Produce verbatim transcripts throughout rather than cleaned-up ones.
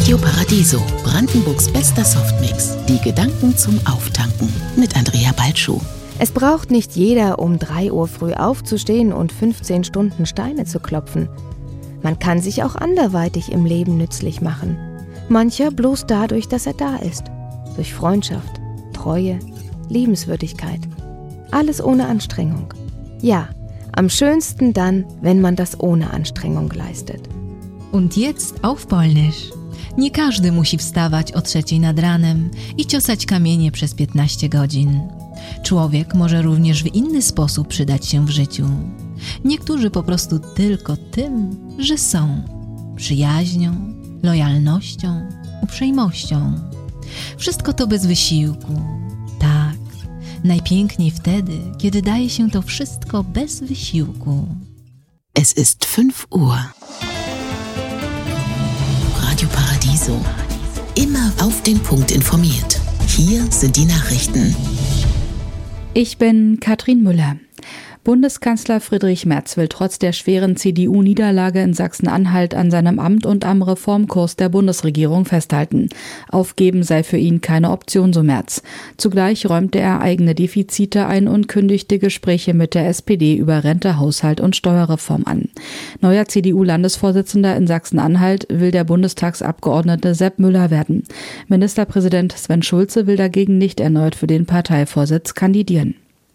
Radio Paradiso, Brandenburgs bester Softmix. Die Gedanken zum Auftanken mit Andrea Balschuh. Es braucht nicht jeder, um drei Uhr früh aufzustehen und fünfzehn Stunden Steine zu klopfen. Man kann sich auch anderweitig im Leben nützlich machen. Mancher bloß dadurch, dass er da ist. Durch Freundschaft, Treue, Liebenswürdigkeit. Alles ohne Anstrengung. Ja, am schönsten dann, wenn man das ohne Anstrengung leistet. Und jetzt auf Polnisch. Nie każdy musi wstawać o trzeciej nad ranem i ciosać kamienie przez piętnaście godzin. Człowiek może również w inny sposób przydać się w życiu. Niektórzy po prostu tylko tym, że są. Przyjaźnią, lojalnością, uprzejmością. Wszystko to bez wysiłku. Tak, najpiękniej wtedy, kiedy daje się to wszystko bez wysiłku. Es ist fünf Uhr. Radio Paradiso. Immer auf den Punkt informiert. Hier sind die Nachrichten. Ich bin Katrin Müller. Bundeskanzler Friedrich Merz will trotz der schweren C D U-Niederlage in Sachsen-Anhalt an seinem Amt und am Reformkurs der Bundesregierung festhalten. Aufgeben sei für ihn keine Option, so Merz. Zugleich räumte er eigene Defizite ein und kündigte Gespräche mit der S P D über Rente, Haushalt und Steuerreform an. Neuer C D U-Landesvorsitzender in Sachsen-Anhalt will der Bundestagsabgeordnete Sepp Müller werden. Ministerpräsident Sven Schulze will dagegen nicht erneut für den Parteivorsitz kandidieren.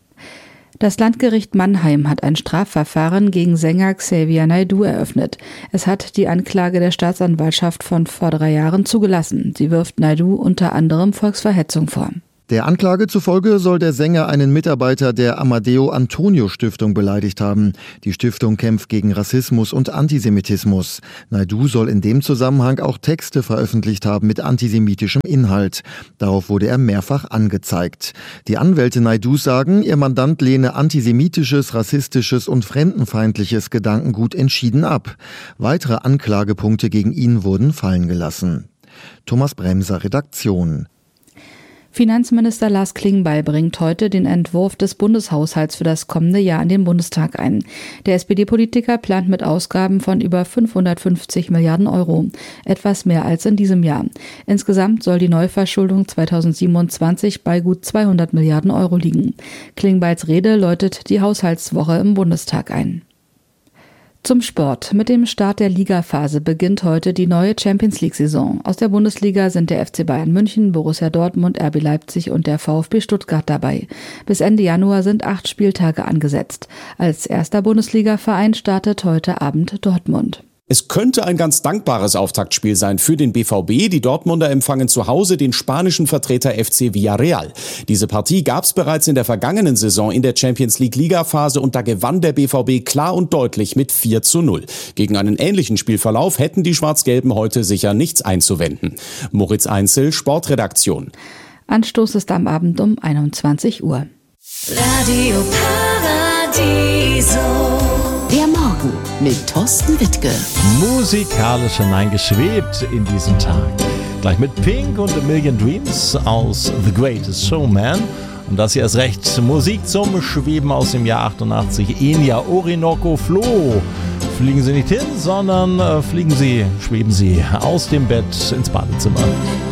Das Landgericht Mannheim hat ein Strafverfahren gegen Sänger Xavier Naidoo eröffnet. Es hat die Anklage der Staatsanwaltschaft von vor drei Jahren zugelassen. Sie wirft Naidoo unter anderem Volksverhetzung vor. Der Anklage zufolge soll der Sänger einen Mitarbeiter der Amadeo Antonio Stiftung beleidigt haben. Die Stiftung kämpft gegen Rassismus und Antisemitismus. Naidoo soll in dem Zusammenhang auch Texte veröffentlicht haben mit antisemitischem Inhalt. Darauf wurde er mehrfach angezeigt. Die Anwälte Naidoos sagen, ihr Mandant lehne antisemitisches, rassistisches und fremdenfeindliches Gedankengut entschieden ab. Weitere Anklagepunkte gegen ihn wurden fallen gelassen. Thomas Bremser, Redaktion. Finanzminister Lars Klingbeil bringt heute den Entwurf des Bundeshaushalts für das kommende Jahr in den Bundestag ein. Der S P D-Politiker plant mit Ausgaben von über fünfhundertfünfzig Milliarden Euro, etwas mehr als in diesem Jahr. Insgesamt soll die Neuverschuldung zweitausendsiebenundzwanzig bei gut zweihundert Milliarden Euro liegen. Klingbeils Rede läutet die Haushaltswoche im Bundestag ein. Zum Sport. Mit dem Start der Ligaphase beginnt heute die neue Champions-League-Saison. Aus der Bundesliga sind der F C Bayern München, Borussia Dortmund, R B Leipzig und der VfB Stuttgart dabei. Bis Ende Januar sind acht Spieltage angesetzt. Als erster Bundesliga-Verein startet heute Abend Dortmund. Es könnte ein ganz dankbares Auftaktspiel sein für den B V B. Die Dortmunder empfangen zu Hause den spanischen Vertreter F C Villarreal. Diese Partie gab es bereits in der vergangenen Saison in der Champions-League-Liga-Phase und da gewann der B V B klar und deutlich mit vier zu null. Gegen einen ähnlichen Spielverlauf hätten die Schwarz-Gelben heute sicher nichts einzuwenden. Moritz Einzel, Sportredaktion. Anstoß ist am Abend um einundzwanzig Uhr. Radio Paradiso. Der Morgen mit Thorsten Wittke. Musikalisch hineingeschwebt in diesen Tag. Gleich mit Pink und A Million Dreams aus The Greatest Showman. Und das hier ist recht Musik zum Schweben aus dem Jahr achtundachtzig. Enya Orinoco Floh. Fliegen Sie nicht hin, sondern äh, fliegen Sie, schweben Sie aus dem Bett ins Badezimmer.